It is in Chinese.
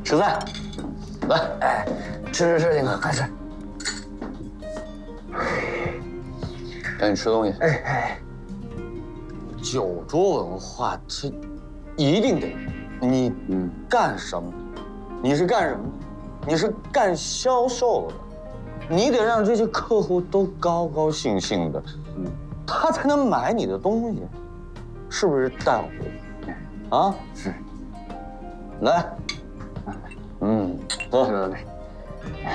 吃菜，来， 哎，吃，丁哥，快吃。 赶紧吃东西。 哎， 酒桌文化，这一定得，你干什么？你是干什么的？你是干销售的，你得让这些客户都高高兴兴的，他才能买你的东西，是不是大夫？啊， 是。 来，喝。 喝呗。